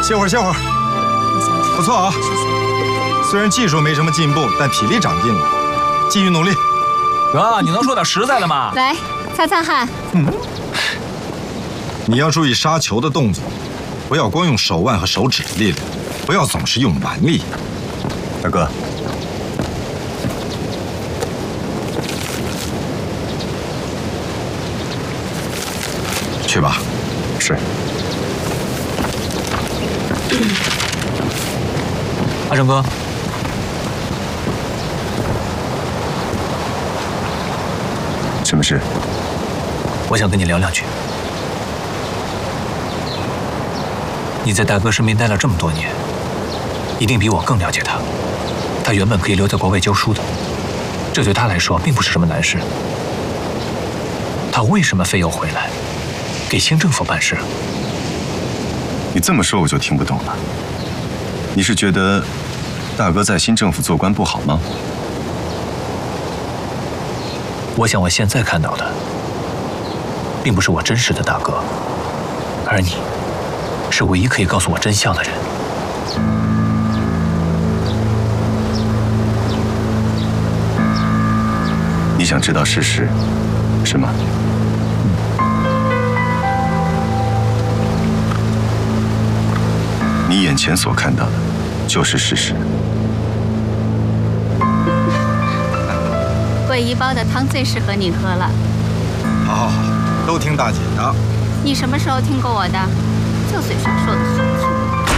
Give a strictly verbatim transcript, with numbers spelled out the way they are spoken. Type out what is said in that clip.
歇会儿，歇会儿。不错啊，虽然技术没什么进步，但体力长进了，继续努力。 哥，你能说点实在的吗？ 来，擦擦汗。 嗯。你要注意杀球的动作，不要光用手腕和手指的力量，不要总是用蛮力。大哥。 去吧，是。 阿成哥， 什么事？ 我想跟你聊两句。你在大哥身边待了这么多年，一定比我更了解他。他原本可以留在国外教书的，这对他来说并不是什么难事。 他为什么非要回来，给清政府办事？ 你这么说我就听不懂了。你是觉得大哥在新政府做官不好吗？ 我想我现在看到的，并不是我真实的大哥，而你，是唯一可以告诉我真相的人。 你想知道事实，是吗？ 你眼前所看到的，就是事实。 桂姨煲的汤最适合你喝了。 好，好，好，都听大姐的。 你什么时候听过我的？就嘴上说的好。